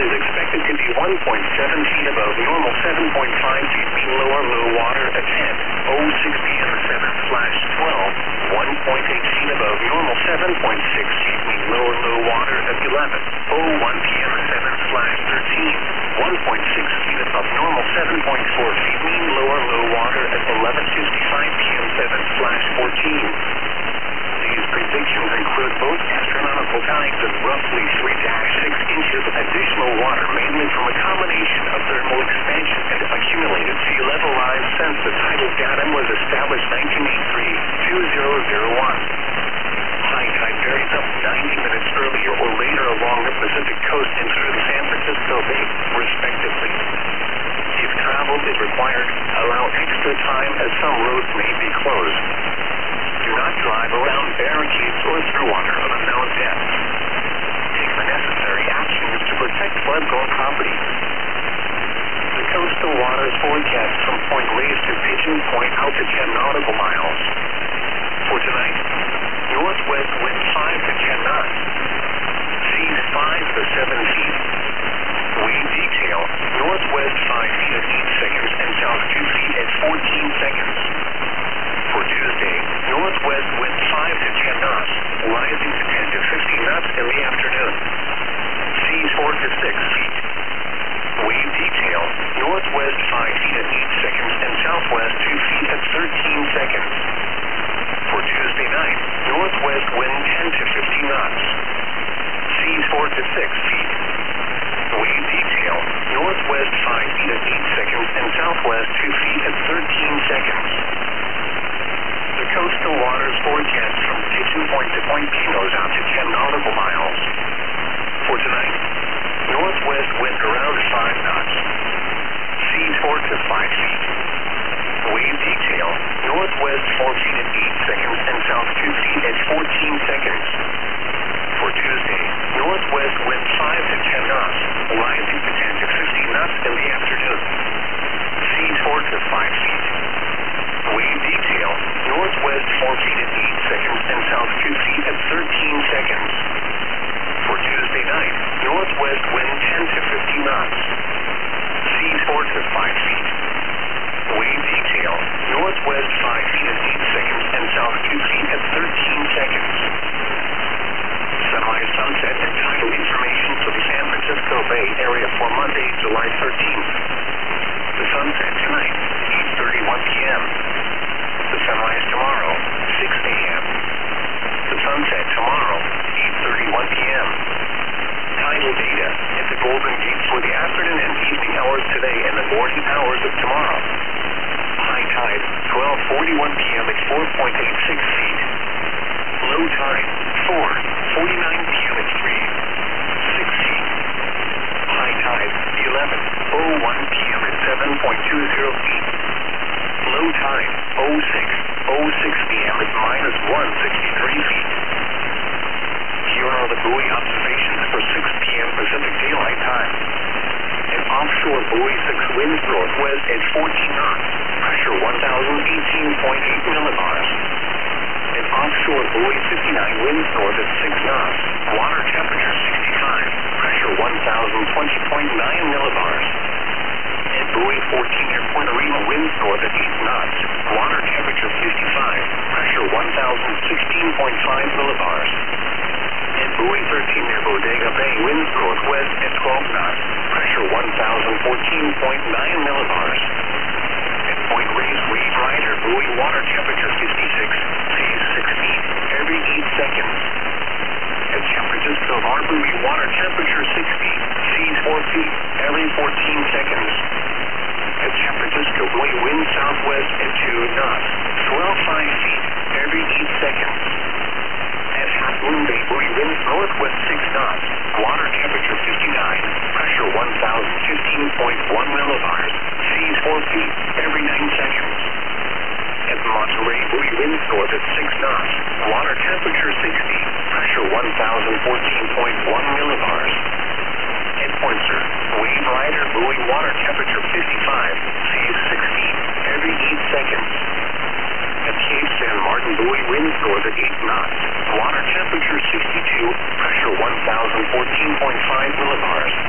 is expected to be 1.7 feet above normal, 7.5 feet mean lower low water at 10:06 p.m. 7/12, 1.8 feet above normal, 7.6 feet mean lower low water at 11:01 p.m. 7/13, 1.6 feet above normal, 7.4 feet mean lower low water at 11:55 p.m. 7/14. These predictions include both astronomical tides of roughly 3-6 inches of additional water, mainly from a combination of thermal expansion and accumulated sea level rise since the tidal datum was established 1983-2001. High tide varies up 90 minutes earlier or later along the Pacific coast and through the San Francisco Bay, respectively. If travel is required, allow extra time as some roads may be closed. Do not drive around barricades or through water of unknown depth. Take the necessary actions to protect flood-prone property. The coastal waters forecast from Point Reyes to Pigeon Point out to 10 nautical miles. For tonight, northwest wind 5 to 10 knots. Seas 5 to 7 feet. Wave detail, northwest 5 feet at 8 seconds and south 2 feet at 14 seconds. For Tuesday, northwest wind 5 to 10 knots, rising to 10 to 15 knots in the afternoon. Seas 4 to 6 feet. Wave detail, northwest 5 feet at 8 seconds and southwest 2 feet at 13 seconds. For Tuesday night, northwest wind 10 to 15 knots. Seas 4 to 6 feet. Wave detail, northwest 5 feet at 8 seconds and southwest 2 feet at 13 seconds. The coastal waters forecast from Pigeon Point to Point Pinos out to 10 nautical miles. For tonight, northwest wind around 5 knots. Seas 4 to 5 feet. Wave detail, northwest 4 feet at 8 seconds and south 2 feet at 14 seconds. For Tuesday, northwest wind 5 to 10 knots, rising to 10 to 15 knots in the afternoon. Seas 4 to 5 feet. Wave detail, northwest 4 feet at 8 seconds and south 2 feet at 13 seconds. For Tuesday night, northwest wind 10 to 15 knots. Seas 4 to 5 feet. Wave detail, northwest 5 feet at 8 seconds and south 2 feet at 13 seconds. Sunrise, sunset, and tidal information for the San Francisco Bay Area for Monday, July 13th. The sunset tonight, 8:31 p.m. The sunrise tomorrow, 6 a.m. The sunset tomorrow, 8:31 p.m. Tidal data at the Golden Gate for the afternoon and evening hours today and the morning hours of tomorrow. High tide, 12:41 p.m. at 4.86 feet. Low tide, 4:49 p.m. at 6 feet. High tide, 11:01 p.m. at 7.20 feet. Low tide, 06:06 p.m. at -163 feet. Here are the buoy observations for 6 p.m. Pacific Daylight Time. An offshore buoy 6 winds northwest at 14 knots, pressure 1,018.8 millibars. An offshore buoy 59 winds north at 6 knots, water temperature 65, pressure 1,020.9 millibars. And buoy 14 near Puerto Rico winds north at 8 knots, water temperature 55, pressure 1,016.5 millibars. And buoy 13 near Bodega Bay winds northwest at 12 knots, pressure 1,014.9 millibars. At Point Reyes Wave Rider buoy water temperature 56, seas 6 feet every 8 seconds. At San Francisco Harbor water temperature 60, seas 4 feet every 14 seconds. At San Francisco buoy wind southwest at 2 knots, swell 5 feet every 8 seconds. At Half Moon Bay buoy winds northwest 6 knots, water temperature 59, pressure 1,015.1 millibars, seas 4 feet every 9 seconds. At Monterey buoy winds north at 6 knots, water temperature 60, pressure 1,014.1 millibars. At Pointser, Wave Rider buoy water temperature 55, seas 6 feet every 8 seconds. At Cape San Martin buoy winds north at 8 knots, water temperature 62, pressure 1,014.5 millibars.